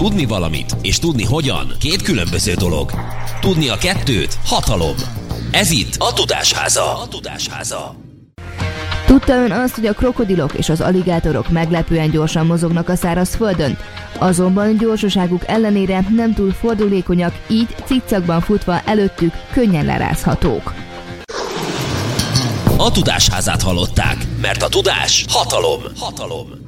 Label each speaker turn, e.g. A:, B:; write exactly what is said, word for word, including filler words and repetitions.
A: Tudni valamit és tudni hogyan két különböző dolog. Tudni a kettőt hatalom. Ez itt a Tudásháza. A Tudásháza.
B: Tudta ön azt, hogy a krokodilok és az aligátorok meglepően gyorsan mozognak a szárazföldön? Azonban gyorsaságuk ellenére nem túl fordulékonyak, így cikcakban futva előttük könnyen lerázhatók.
A: A Tudásházát hallották, mert a tudás hatalom. Hatalom.